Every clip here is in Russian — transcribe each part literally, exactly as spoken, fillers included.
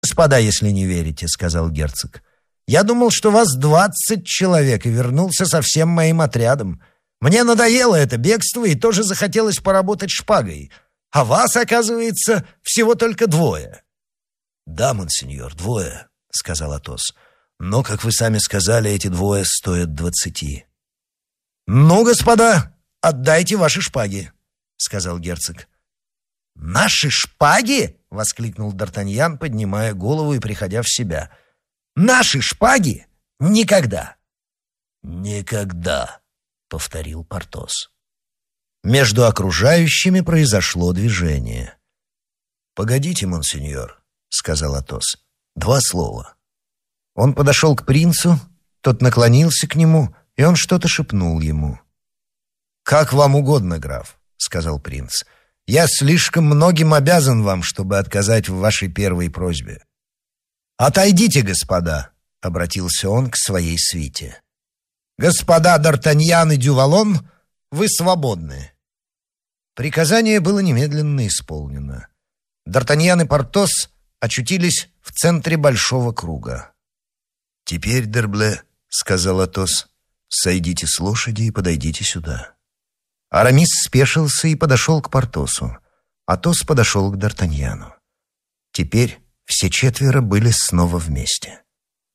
«Господа, если не верите», — сказал герцог. «Я думал, что вас двадцать человек, и вернулся со всем моим отрядом. Мне надоело это бегство, и тоже захотелось поработать шпагой. А вас, оказывается, всего только двое». «Да, монсеньор, двое», — сказал Атос. «Но, как вы сами сказали, эти двое стоят двадцати». «Ну, господа, отдайте ваши шпаги», — сказал герцог. «Наши шпаги?» — воскликнул Д'Артаньян, поднимая голову и приходя в себя. «Наши шпаги? Никогда!» «Никогда!» — повторил Портос. Между окружающими произошло движение. «Погодите, монсеньор», — сказал Атос. «Два слова». Он подошел к принцу, тот наклонился к нему, и он что-то шепнул ему. «Как вам угодно, граф», — сказал принц. «Я слишком многим обязан вам, чтобы отказать в вашей первой просьбе». «Отойдите, господа», — обратился он к своей свите. «Господа Д'Артаньян и Дювалон, вы свободны». Приказание было немедленно исполнено. Д'Артаньян и Портос очутились в центре большого круга. «Теперь, Д'Ербле, — сказал Атос, — сойдите с лошади и подойдите сюда». Арамис спешился и подошел к Портосу. Атос подошел к Д'Артаньяну. Теперь все четверо были снова вместе.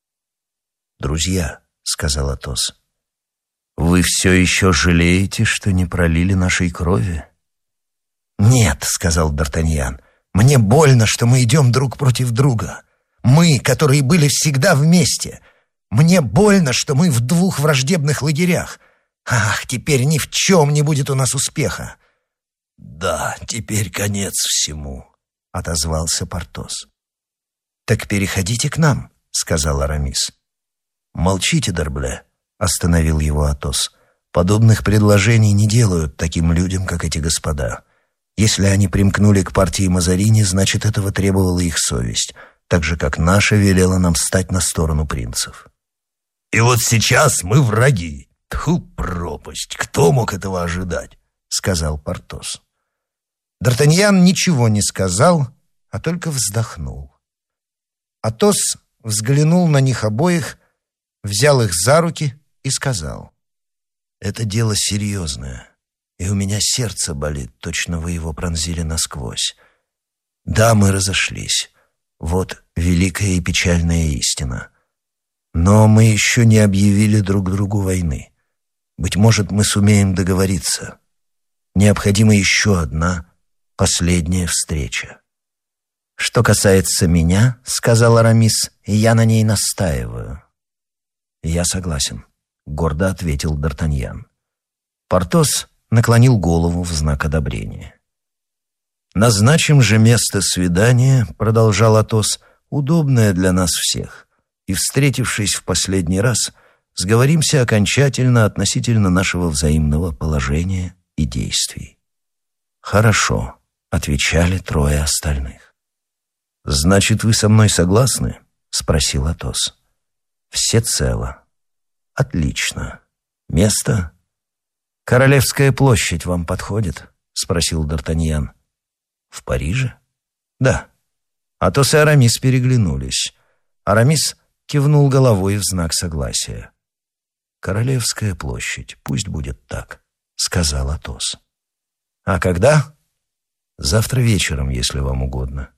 «Друзья, — сказал Атос, — вы все еще жалеете, что не пролили нашей крови?» «Нет, — сказал Д'Артаньян, — мне больно, что мы идем друг против друга. Мы, которые были всегда вместе. Мне больно, что мы в двух враждебных лагерях. Ах, теперь ни в чем не будет у нас успеха». «Да, теперь конец всему», — отозвался Портос. «Так переходите к нам», — сказал Арамис. «Молчите, Д'Ербле», — остановил его Атос. «Подобных предложений не делают таким людям, как эти господа. Если они примкнули к партии Мазарини, значит, этого требовала их совесть, так же, как наша велела нам встать на сторону принцев». «И вот сейчас мы враги. Тьфу, пропасть! Кто мог этого ожидать?» — сказал Портос. Д'Артаньян ничего не сказал, а только вздохнул. Атос взглянул на них обоих, взял их за руки и сказал: «Это дело серьезное, и у меня сердце болит, точно вы его пронзили насквозь. Да, мы разошлись. Вот великая и печальная истина. Но мы еще не объявили друг другу войны. Быть может, мы сумеем договориться. Необходима еще одна, последняя встреча». «Что касается меня, — сказал Арамис, — я на ней настаиваю». «Я согласен», — гордо ответил Д'Артаньян. Портос наклонил голову в знак одобрения. «Назначим же место свидания, — продолжал Атос, — удобное для нас всех, и, встретившись в последний раз, сговоримся окончательно относительно нашего взаимного положения и действий». «Хорошо», — отвечали трое остальных. «Значит, вы со мной согласны?» — спросил Атос. «Всецело». «Отлично. Место?» «Королевская площадь вам подходит?» — спросил Д'Артаньян. «В Париже?» «Да». Атос и Арамис переглянулись. Арамис кивнул головой в знак согласия. «Королевская площадь, пусть будет так», — сказал Атос. «А когда?» «Завтра вечером, если вам угодно».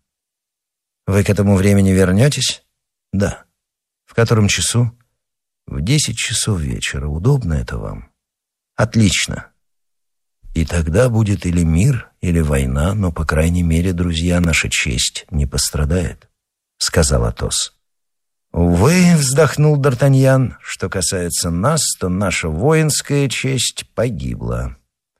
«Вы к этому времени вернетесь?» «Да». «В котором часу?» «В десять часов вечера. Удобно это вам?» «Отлично». «И тогда будет или мир, или война, но, по крайней мере, друзья, наша честь не пострадает», — сказал Атос. «Увы, — вздохнул Д'Артаньян, — что касается нас, то наша воинская честь погибла».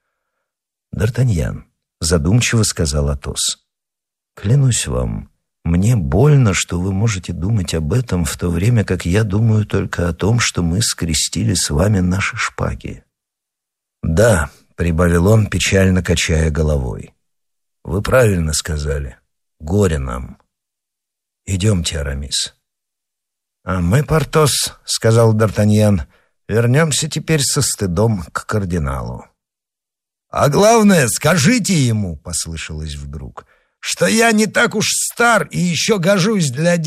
«Д'Артаньян, — задумчиво сказал Атос, — клянусь вам, мне больно, что вы можете думать об этом, в то время как я думаю только о том, что мы скрестили с вами наши шпаги». «Да, — прибавил он, печально качая головой, — вы правильно сказали. Горе нам. Идемте, Арамис». «А мы, Портос, — сказал Д'Артаньян, — вернемся теперь со стыдом к кардиналу». «А главное, скажите ему, — послышалось вдруг, — что я не так уж стар и еще гожусь для